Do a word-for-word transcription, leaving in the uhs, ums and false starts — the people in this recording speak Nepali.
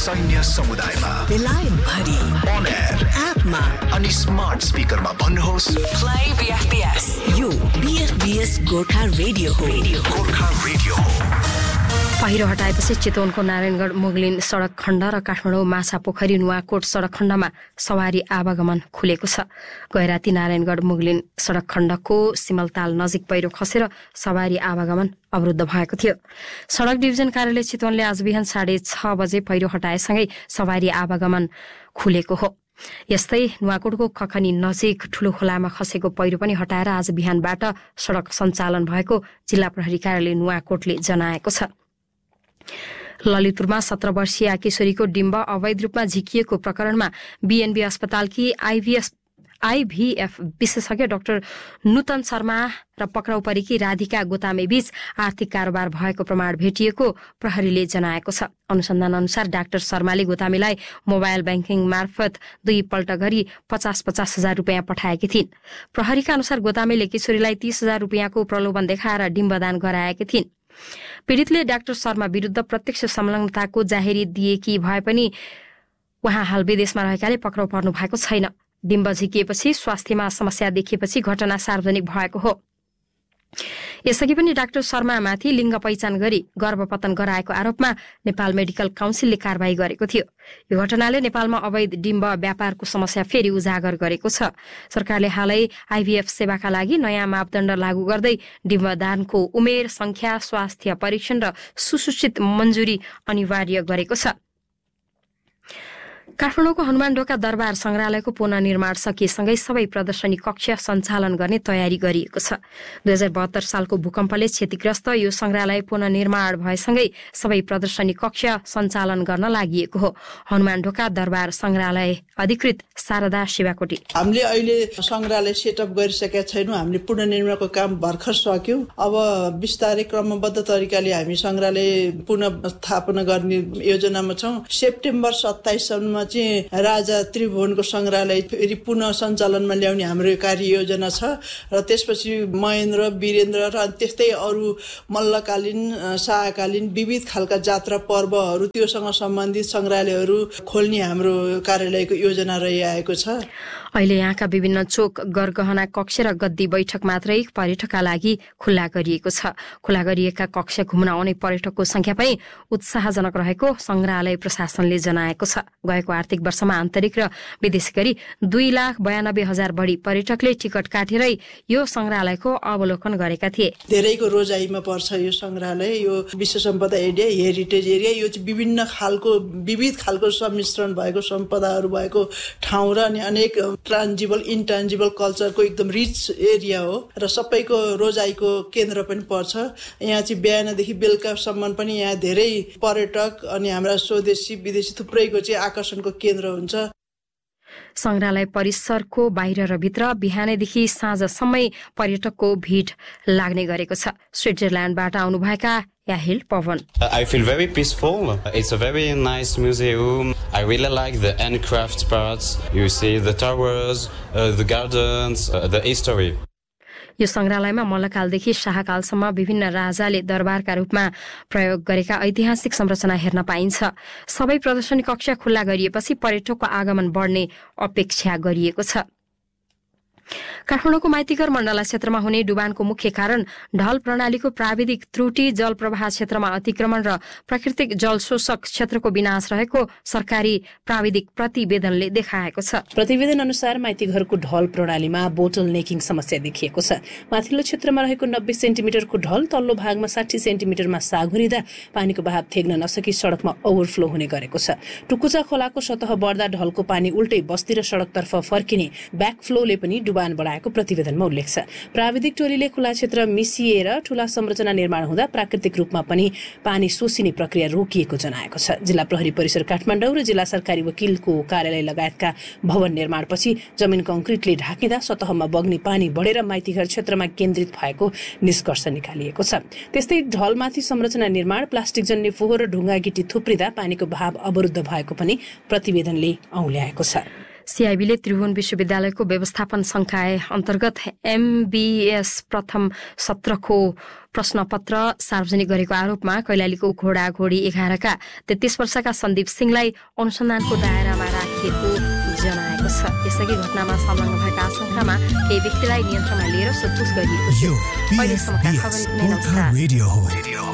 सैन्य समुदायमा, बेलायत भरि, on air, एपमा अनि स्मार्ट स्पिकरमा भन्नुहोस् play B F B S। यो B F B S Gorkha radio हो। गोर्खा रेडियो हो। पहिरो हटाएपछि चितवनको नारायणगढ मुगलिन सडक खण्ड र काठमाडौँ माछा पोखरी नुवाकोट सडक खण्डमा सवारी आवागमन खुलेको छ। गैराती नारायणगढ मुगलिन सडक खण्डको सिमलताल नजिक पहिरो खसेर सवारी आवागमन अवरुद्ध भएको थियो। सडक डिभिजन कार्यालय चितवनले आज बिहान साढे छ बजे पहिरो हटाएसँगै सवारी आवागमन खुलेको हो। यस्तै नुवाकोटको खखनी नजिक ठूलो खोलामा खसेको पहिरो पनि हटाएर आज बिहानबाट सडक सञ्चालन भएको जिल्ला प्रहरी कार्यालय नुवाकोटले जनाएको छ। ललितपुरमा सत्र वर्षीय किशोरीको डिम्ब अवैध रूपमा झिकिएको प्रकरणमा बीएनबी अस्पतालकी आईभीएस आईभीएफ विशेषज्ञ डाक्टर नूतन शर्मा र पक्राउ परेकी राधिका गोतामे बीच आर्थिक कारोबार भएको प्रमाण भेटिएको प्रहरीले जनाएको छ। अनुसन्धान अनुसार डाक्टर शर्माले गोतामेलाई मोबाइल ब्याङ्किङ मार्फत दुईपल्ट गरी पचास पचास हजार रुपियाँ पठाएकी थिइन्। प्रहरीका अनुसार गोतामेले किशोरीलाई तीस हजार रुपियाँको प्रलोभन देखाएर डिम्बदान गराएकी थिइन्। पीड़ितले डाक्टर शर्मा विरूद्ध प्रत्यक्ष संलग्नताको जाहेरी दिएकी भए पनि उहाँ हाल विदेशमा रहेकाले पक्राउ पर्नु भएको छैन। डिम्ब झिकिएपछि स्वास्थ्यमा समस्या देखिएपछि घटना सार्वजनिक भएको हो। यसअघि पनि डाक्टर शर्मामाथि लिङ्ग पहिचान गरी गर्भपतन गराएको आरोपमा नेपाल मेडिकल काउन्सिलले कारबाही गरेको थियो। यो घटनाले नेपालमा अवैध डिम्ब व्यापारको समस्या फेरि उजागर गरेको छ। सरकारले हालै आईभीएफ सेवाका लागि नयाँ मापदण्ड लागू गर्दै डिम्बदानको उमेर, संख्या, स्वास्थ्य परीक्षण र सुसूचित मञ्जुरी अनिवार्य गरेको छ। काठमाडौँको हनुमान ढोका दरबार संग्रहालयको पुनर्निर्माण सकिएसँगै सबै प्रदर्शनी कक्ष सञ्चालन गर्ने तयारी गरिएको छ। दुई हजार बहत्तर सालको भूकम्पले क्षतिग्रस्त यो संग्रहालय पुनर्निर्माण भएसँगै सबै प्रदर्शनी कक्ष सञ्चालन गर्न लागि हो। हनुमान ढोका दरबार संग्रहालय अधिकृत शारदा शिवाकोटी, हामीले अहिले संग्रहालय सेटअप गरिसकेका छैनौँ। हामीले पुनर्निर्माणको काम भर्खर सक्यौं। अब बिस्तारै क्रमबद्ध तरिकाले हामी संग्रहालय पुनः स्थापना गर्ने योजनामा छौँ। सेप्टेम्बर सत्ताइससम्ममा चाहिँ राजा त्रिभुवनको संग्रहालय फेरि पुनः सञ्चालनमा ल्याउने हाम्रो कार्ययोजना छ र त्यसपछि महेन्द्र, वीरेन्द्र र त्यस्तै अरू मल्लकालीन, शाहकालीन विविध खालका जात्रा पर्वहरू त्योसँग सम्बन्धित संग्रहालयहरू खोल्ने हाम्रो कार्यालयको योजना रहिआएको छ। अहिले यहाँका विभिन्न चोक, गरगहना कक्ष र गद्दी बैठक मात्रै पर्यटकका लागि खुल्ला गरिएको छ। खुल्ला गरिएका कक्ष घुम्न आउने पर्यटकको संख्या पनि उत्साहजनक रहेको संग्रहालय प्रशासनले जनाएको छ। गएको आर्थिक वर्षमा आन्तरिक र विदेशी गरी दुई लाख बयानब्बे हजार बढी पर्यटकले टिकट काटेरै यो संग्रहालयको अवलोकन गरेका थिए। धेरैको रोजाइमा पर्छ यो संग्रहालय। यो विश्व सम्पदा एरिया, हेरिटेज एरिया, यो चाहिँ विभिन्न खालको विविध खालको सम्मिश्रण भएको सम्पदाहरू भएको ठाउँ र अनि अनेक ट्रान्जिबल इन्ट्रान्जिबल कल्चरको एकदम रिच एरिया हो र सबैको रोजाइको केन्द्र पनि पर्छ। यहाँ चाहिँ बिहानदेखि बेलुकासम्म पनि यहाँ धेरै पर्यटक अनि हाम्रा स्वदेशी विदेशी थुप्रैको चाहिँ आकर्षणको केन्द्र हुन्छ। संग्रहालय परिसरको बाहिर र भित्र बिहानैदेखि साँझसम्मै पर्यटकको भिड लाग्ने गरेको छ। स्विट्जरल्यान्डबाट आउनुभएका याहिल Pawan, I feel very peaceful. It's a very nice museum. I really like the handcraft parts. You see the towers, uh, the gardens, uh, the history. यो संग्रहालयमा मल्लकालदेखि शाहकालसम्म विभिन्न राजाले दरबारका रूपमा प्रयोग गरेका ऐतिहासिक संरचना हेर्न पाइन्छ। सबै प्रदर्शनी कक्ष खुल्ला गरिएपछि पर्यटकको आगमन बढ्ने अपेक्षा गरिएको छ। काठमाडौँको माइतीघर मण्डला क्षेत्रमा हुने डुबानको मुख्य कारण ढल प्रणालीको प्राविधिक त्रुटि, जल प्रवाह क्षेत्रमा अतिक्रमण र प्राकृतिक जलशोषक क्षेत्रको विनाश रहेको सरकारी प्राविधिक प्रतिवेदनले देखाएको छ। प्रतिवेदन अनुसार माइतीघरको ढल प्रणालीमा बोटल नेकिङ समस्या देखिएको छ। माथिल्लो क्षेत्रमा रहेको नब्बे सेन्टिमिटरको ढल तल्लो भागमा साठी सेन्टिमिटरमा साघुरिँदा पानीको बहाव थेग्न नसकी सडकमा ओभरफ्लो हुने गरेको छ। टुकुचा खोलाको सतह बढ्दा ढलको पानी उल्टै बस्ती र सडकतर्फ फर्किने ब्याकफ्लोले पनि डुबान बढाएको प्रतिवेदनमा उल्लेख छ। प्राविधिक टोलीले खुला क्षेत्र मिसिएर ठूला संरचना निर्माण हुँदा प्राकृतिक रूपमा पनि पानी सोसिने प्रक्रिया रोकिएको जनाएको छ। जिल्ला प्रहरी परिसर काठमाडौँ र जिल्ला सरकारी वकिलको कार्यालय लगायतका भवन निर्माणपछि जमिन कङ्क्रिटले ढाकिँदा सतहमा बग्ने पानी बढेर माइतीघर क्षेत्रमा केन्द्रित भएको निष्कर्ष निकालिएको छ। त्यस्तै ढलमाथि संरचना निर्माण, प्लास्टिक जन्य फोहोर र ढुङ्गा गिटी थुप्रिँदा पानीको बहाव अवरुद्ध भएको पनि प्रतिवेदनले औल्याएको छ। सीआईबीले त्रिभुवन विश्वविद्यालयको व्यवस्थापन संकाय अन्तर्गत एमबीएस प्रथम सत्रको प्रश्नपत्र सार्वजनिक गरेको आरोपमा कैलालीको घोडा घोडी एघारका तेत्तीस वर्षका सन्दीप सिंहलाई अनुसन्धानको दायरामा राखिएको जनाएको छ। यसअघि घटनामा संलग्न भएका आशंकामा केही व्यक्तिलाई नियन्त्रणमा लिएर सोधपुछ गरिएको थियो।